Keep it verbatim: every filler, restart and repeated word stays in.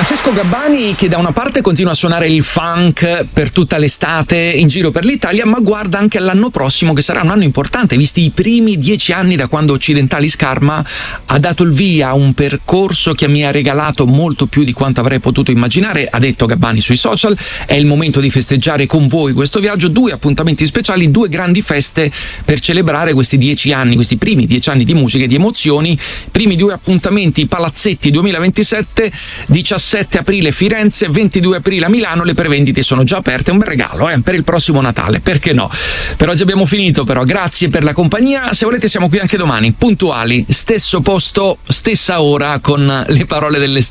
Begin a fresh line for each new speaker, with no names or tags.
Francesco Gabbani, che da una parte continua a suonare il funk per tutta l'estate in giro per l'Italia, ma guarda anche all'anno prossimo, che sarà un anno importante, visti i primi dieci anni da quando Occidentali Scarma ha dato il via a un percorso che mi ha regalato molto più di quanto avrei potuto immaginare. Ha detto Gabbani sui social: è il momento di festeggiare con voi questo viaggio, due appuntamenti speciali, due grandi feste per celebrare questi dieci anni, questi primi dieci anni di musica e di emozioni. Primi due appuntamenti, Palazzetti duemilaventisette, diciassette aprile Firenze, ventidue aprile a Milano. Le prevendite sono già aperte, un bel regalo eh, per il prossimo Natale, perché no? Per oggi abbiamo finito, però grazie per la compagnia. Se volete siamo qui anche domani, puntuali, stesso posto, stessa ora, con le parole dell'estate.